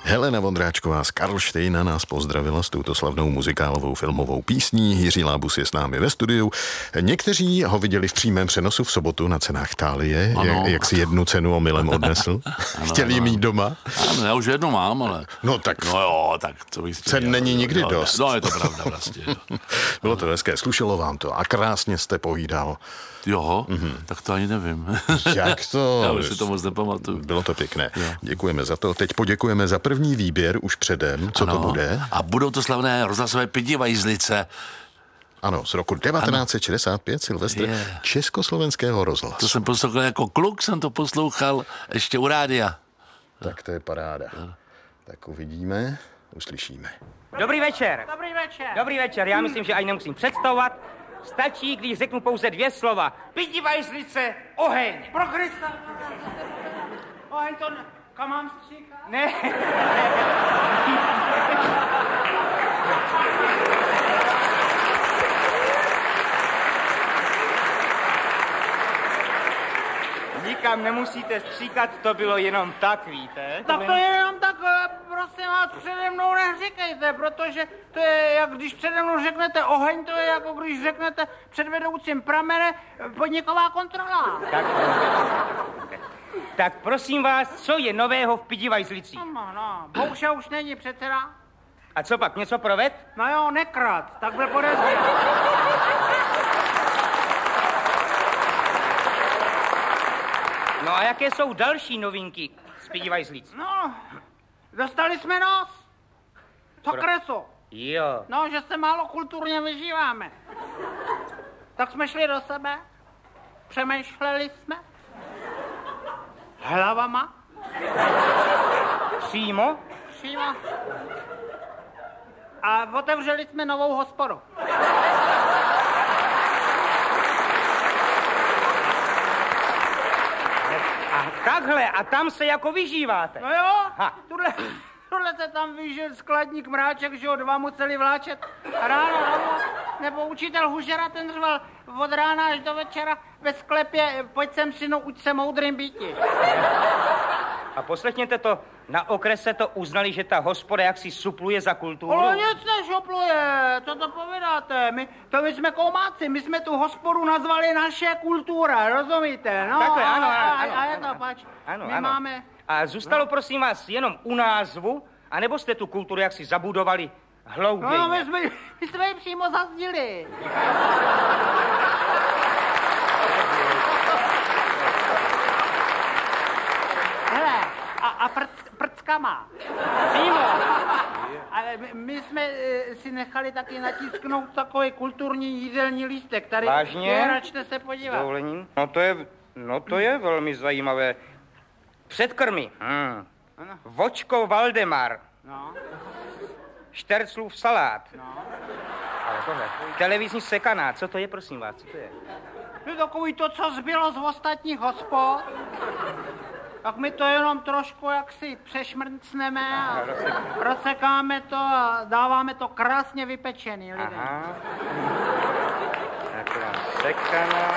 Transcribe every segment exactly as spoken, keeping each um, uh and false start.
Helena Vondráčková z Karlštejna nás pozdravila s touto slavnou muzikálovou filmovou písní. Jiří Lábus je s námi ve studiu. Někteří ho viděli v přímém přenosu v sobotu na cenách Thálie, jak, jak si jednu cenu omylem odnesl. Ano, Chtěli ji mít doma? Ano, já už jednu mám, ale... No tak... No jo, tak co bych chtěl. Cen není nikdy no, dost. No, je to pravda vlastně. Bylo to hezké, slušelo vám to a krásně jste povídal. Jo, mm-hmm. tak to ani nevím. Jak to? Já už si to moc nepamatuju. Bylo to pěkné. Jo. Děkujeme za to. Teď poděkujeme za první výběr už předem. Co ano. to bude? A budou to slavné rozhlasové Pidivajzlice. Ano, z roku devatenáct set šedesát pět, Silvestr, Je. Československého rozhlasu. To jsem poslouchal jako kluk, jsem to poslouchal ještě u rádia. Tak to je paráda. Tak uvidíme, uslyšíme. Dobrý večer. Dobrý večer. Dobrý večer, já myslím, že ani nemusím představovat. Stačí, když řeknu pouze dvě slova. Pidivajzlice, oheň. Pro Krista. Oheň to... Ne... Kam mám stříkat? Ne. Nikam nemusíte stříkat, to bylo jenom tak, víte? Tak to je jenom tak, prosím vás, přede mnou neříkejte, protože to je, jak když přede mnou řeknete oheň, to je jako když řeknete před vedoucím pramene podniková kontrola. Tak, tak prosím vás, co je nového v Pidivajzlicích? No, no, Bouša už není předseda. A co pak, něco proved? No jo, nekrát, tak byl podezřelý. No a jaké jsou další novinky z Pidivajzlic? No, dostali jsme nos. To Pro- kreso. Jo. No, že se málo kulturně vyžíváme. Tak jsme šli do sebe, přemýšleli jsme hlavama, Přímo? přímo, a otevřeli jsme novou hospodu. A takhle, a tam se jako vyžíváte. No jo, Ha. tuhle, tuhle se tam vyžil skladník Mráček, že ho dva museli vláčet ráno, ráno, nebo učitel Hužera, ten řval od rána až do večera ve sklepě, pojď sem, synu, uč se moudrým býti. A poslechněte to, na okrese to uznali, že ta hospoda jaksi supluje za kulturu. Ale nic nešopluje, co to povídáte, my, to my jsme koumáci, my jsme tu hospodu nazvali naše kultura, rozumíte? No, Takhle, ano, a, a, ano, a je ano, to, pač, ano, my ano. máme... A zůstalo, prosím vás, jenom u názvu, anebo jste tu kulturu jaksi zabudovali hlouběji? No, my jsme, my jsme ji přímo zazdili. Hele, a, a prc, prckama. Přímo. Ale my, my jsme e, si nechali taky natisknout takový kulturní jídelní lístek. Tady Vážně? je, račte se S podívat. dovolením? No to je, no to je velmi zajímavé. Předkrmy. Hmm. Ano. Vočko Valdemar. No, Šterclův salát. no. Ale tohle. Televizní sekaná. Co to je, prosím vás? Co to je? To je takový to, co zbylo z ostatních hospod. Tak my to jenom trošku jaksi přešmrcneme a rozsekáme to a dáváme to krásně vypečený lidem. Aha. Taková sekaná.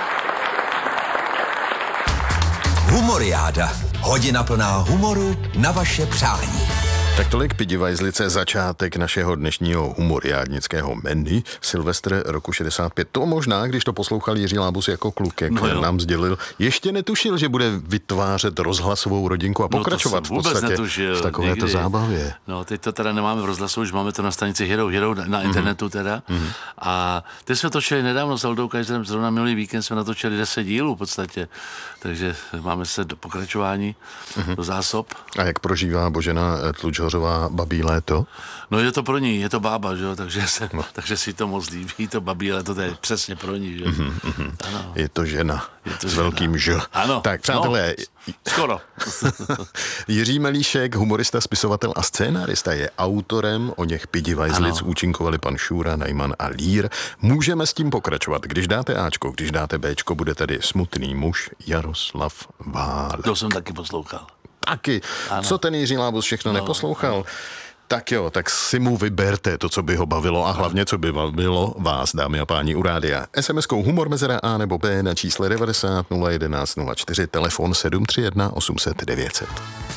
Humoriáda. Hodina plná humoru na vaše přání. Tak tolik Pidivajzlice, začátek našeho dnešního humoriádnického menu. Silvestr roku šedesát pět. To možná, když to poslouchal Jiří Lábus jako kluk, jak No jo. nám sdělil, ještě netušil, že bude vytvářet rozhlasovou rodinku a pokračovat no to jsem v podstatě netušil, v takovéto nikdy. zábavě. No, teď to teda nemáme v rozhlasu, už máme to na stanici Hero Hero na, na internetu teda. Mm-hmm. A teď jsme točili nedávno s Aldou Kajzerem, zrovna minulý víkend jsme natočili deset dílů v podstatě. Takže máme se do pokračování, mm-hmm. do zásob. A jak prožívá Božena Tlučhořová babí léto? No je to pro ní, je to bába, že jo, takže, se, no. takže si to moc líbí, to babí léto, to je přesně pro ní, že jo. Mm-hmm. Ano. Je to žena Je to s žena. velkým Ž. Ano. Tak přátelé, No, skoro. Jiří Melíšek, humorista, spisovatel a scénárista, je autorem o něch Pidivajzlic, účinkovali pan Šůra, Najman a Lír. Můžeme s tím pokračovat. Když dáte Ačko, když dáte Béčko, bude tady smutný muž Jaroslav Válek. To jsem taky poslouchal. Taky. Ano. Co ten Jiří Lábus všechno No, neposlouchal? Tak jo, tak si mu vyberte to, co by ho bavilo a hlavně, co by bavilo vás, dámy a páni, u rádia. es em eskou humor mezera A nebo B na čísle devadesát nula jedenáct nula čtyři, telefon sedm tři jedna osm set devět set.